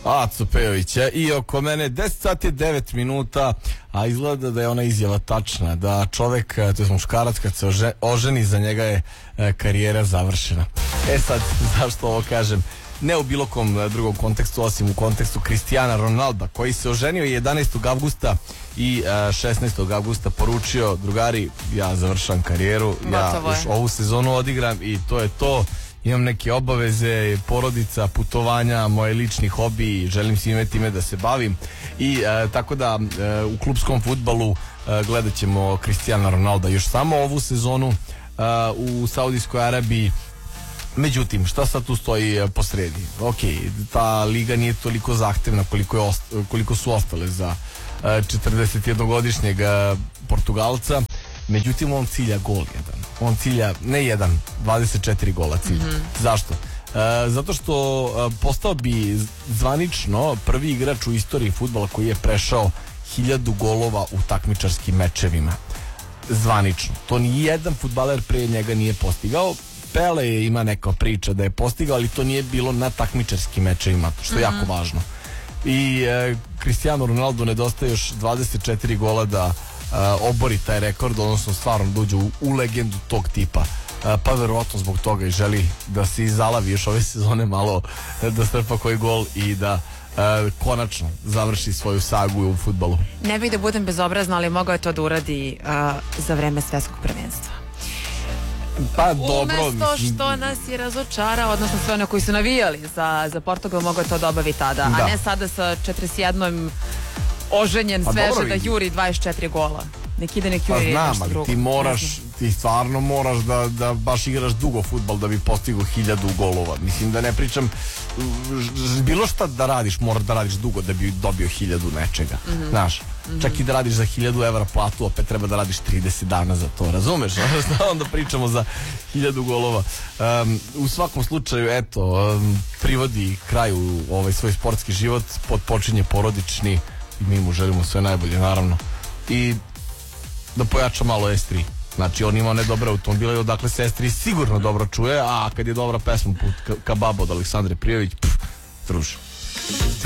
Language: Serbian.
Aco Pejovića i oko mene 10 sati 9 minuta, a izgleda da je ona izjava tačna, da čovek, to je muškarac, kad se oženi, za njega je karijera završena. Sad, zašto ovo kažem? Ne u bilo kom drugom kontekstu, osim u kontekstu Cristiana Ronalda, koji se oženio 11. avgusta i 16. avgusta poručio: drugari, ja završam karijeru, ja još ovu sezonu odigram i to je to. Imam neke obaveze, porodica, putovanja, moje lični hobi, želim svime time da se bavim i tako da u klupskom fudbalu gledat ćemo Cristiana Ronalda još samo ovu sezonu u Saudijskoj Arabiji. Međutim, šta sad tu stoji posredi? Ok, ta liga nije toliko zahtevna koliko su ostale za 41-godišnjeg Portugalca. Međutim, on cilja gol jedan. On cilja, ne jedan, 24 gola cilja. Zašto? Zato što postao bi zvanično prvi igrač u istoriji fudbala koji je prešao 1000 golova u takmičarskim mečevima. Zvanično. To ni jedan fudbaler pre njega nije postigao. Pele ima neka priča da je postigao, ali to nije bilo na takmičarskim mečevima, što je jako važno. I Cristiano Ronaldo nedostaje još 24 gola da obori taj rekord, odnosno stvarno da uđe u legendu tog tipa. Pa verovatno zbog toga i želi da se izalavi još ove sezone malo, da strpa koji gol i da konačno završi svoju sagu u fudbalu. Ne bih da budem bezobrazna, ali mogao je to da uradi za vreme svetskog prvenstva. Pa dobro, umesto što nas je razočarao, odnosno sve one koji su navijali za Portugal, mogao je to da obavi tada, a ne sada sa 41. oženjen sveže da juri 24 gola. Nek ide, nek juri nešto drugo. Ti stvarno moraš da baš igraš dugo fudbal da bi postigao 1000 golova. Mislim da ne pričam, bilo šta da radiš, moraš da radiš dugo da bi dobio 1000 nečega. Znaš, čak i da radiš za 1000 evra platu, opet treba da radiš 30 dana za to, razumeš? Onda pričamo za 1000 golova. U svakom slučaju, eto, privodi kraju svoj sportski život, počinje porodični i mi mu želimo sve najbolje, naravno. I da pojača malo S3. Znači, on ima ne dobre automobile, odakle se S3 sigurno dobro čuje, a kad je dobra pesma Put ka babo od Aleksandre Prijović, druže.